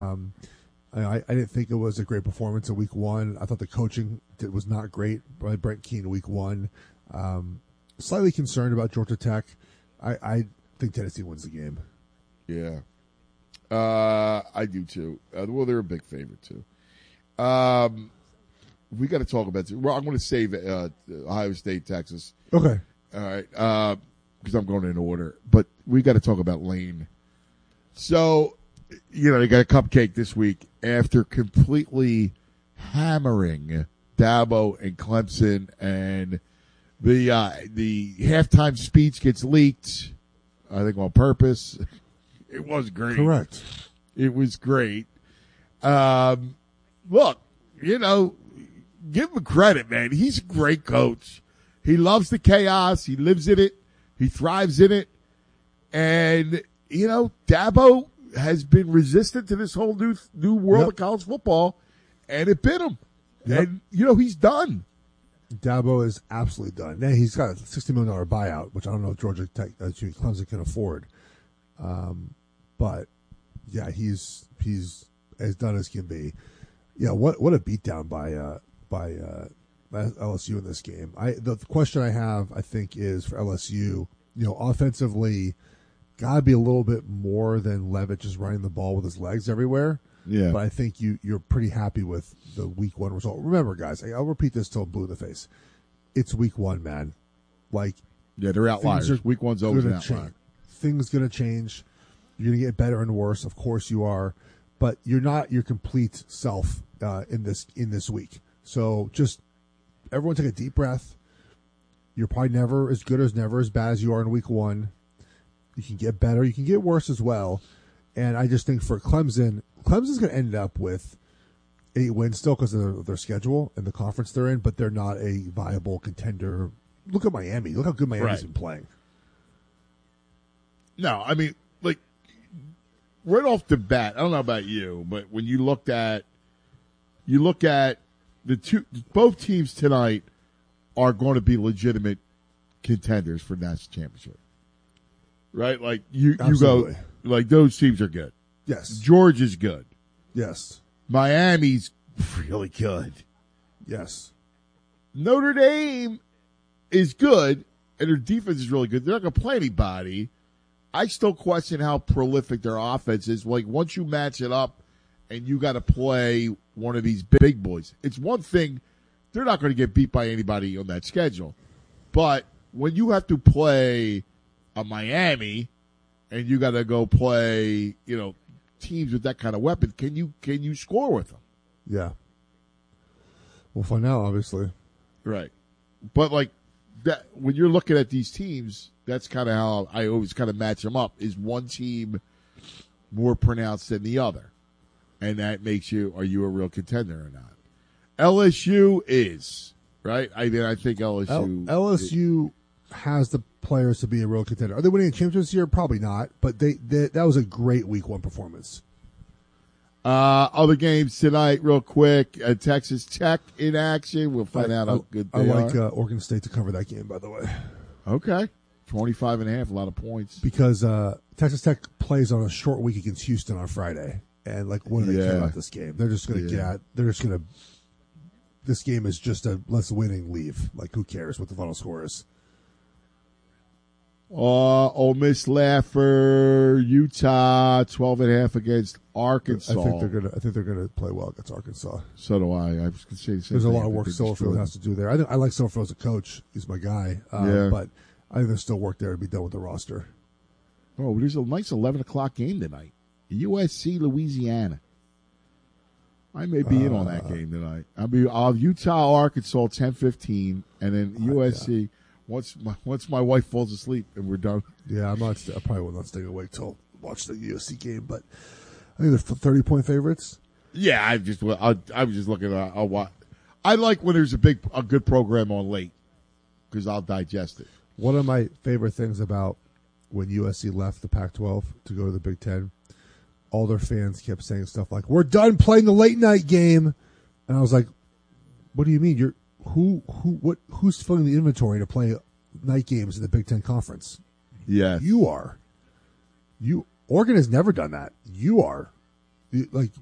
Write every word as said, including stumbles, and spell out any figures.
Um, I, I didn't think it was a great performance in week one. I thought the coaching did, was not great by Brent Keen in week one. Um, slightly concerned about Georgia Tech. I, I think Tennessee wins the game. Yeah. Uh, I do too. Uh, well, they're a big favorite too. Um, we got to talk about. Well, I'm going to save uh, Ohio State, Texas. Okay. All right. Because uh, I'm going in order, but we got to talk about Lane. So, you know, they got a cupcake this week after completely hammering Dabo and Clemson, and the uh, the halftime speech gets leaked. I think on purpose. It was great. Correct. It was great. Um, look, you know, give him credit, man. He's a great coach. He loves the chaos. He lives in it. He thrives in it. And, you know, Dabo has been resistant to this whole new new world yep. of college football, and it bit him. Yep. And, you know, he's done. Dabo is absolutely done. Now, he's got a sixty million dollars buyout, which I don't know if Georgia Tech, uh, Clemson can afford. Um, but yeah, he's he's as done as can be. Yeah, what what a beatdown by uh, by uh, L S U in this game. I the, the question I have, I think, is for L S U. You know, offensively, gotta be a little bit more than Levitt just running the ball with his legs everywhere. Yeah, but I think you you're pretty happy with the week one result. Remember, guys, I'll repeat this till I'm blue in the face. It's week one, man. Like, yeah, they're outliers. Week one's always an outlier. Change. Things gonna change. You're going to get better and worse. Of course you are. But you're not your complete self uh, in this in this week. So just everyone take a deep breath. You're probably never as good as never as bad as you are in week one. You can get better. You can get worse as well. And I just think for Clemson, Clemson's going to end up with eight wins still because of their, their schedule and the conference they're in, but they're not a viable contender. Look at Miami. Look how good Miami's right. been playing. No, I mean, like, right off the bat, I don't know about you, but when you looked at, you look at the two, both teams tonight are going to be legitimate contenders for national championship, right? Like you, Absolutely. you go, like those teams are good. Yes. Georgia's good. Yes. Miami's really good. Yes. Notre Dame is good, and their defense is really good. They're not going to play anybody. I still question how prolific their offense is. Like, once you match it up and you got to play one of these big boys, it's one thing. They're not going to get beat by anybody on that schedule. But when you have to play a Miami and you got to go play, you know, teams with that kind of weapon, can you can you score with them? Yeah. We'll find out, obviously. Right. But, like, that when you're looking at these teams, that's kind of how I always kind of match them up. Is one team more pronounced than the other? And that makes you, are you a real contender or not? L S U is, right? I mean, I think L S U. L- LSU is, has the players to be a real contender. Are they winning a championship this year? Probably not. But they, they that was a great week one performance. Uh, other games tonight, real quick. Uh, Texas Tech in action. We'll find I, out how I, good I they like are. uh, Oregon State to cover that game, by the way. Okay. twenty-five and a half, a lot of points. Because uh, Texas Tech plays on a short week against Houston on Friday. And, like, what do they Yeah. care about this game? They're just going to Yeah. get – they're just going to – this game is just a let's winning leave. Like, who cares what the final score is? Uh, Ole Miss Laffer, Utah, twelve and a half against Arkansas. I think they're gonna. I think they're gonna play well against Arkansas. So do I. I was gonna say the same There's a thing. lot of I work think they Silverfield destroyed has to do there. I think I like Silverfield as a coach. He's my guy. Uh, Yeah. But I think there's still work there to be done with the roster. Oh, there's a nice eleven o'clock game tonight. U S C, Louisiana. I may be in on that game tonight. I'll be. I'll have Utah, Arkansas, ten fifteen, and then U S C. Once my once my wife falls asleep and we're done. Yeah, I'm not. I probably will not stay awake till watch the U S C game. But I think they're thirty point favorites. Yeah, I just I, I was just looking at. I'll watch. I like when there's a big a good program on late because I'll digest it. One of my favorite things about when U S C left the Pac twelve to go to the Big Ten, all their fans kept saying stuff like, "We're done playing the late night game," and I was like, "What do you mean? You're who who what who's filling the inventory to play night games in the Big Ten Conference?" Yeah, you are. You Oregon has never done that. You are. You, like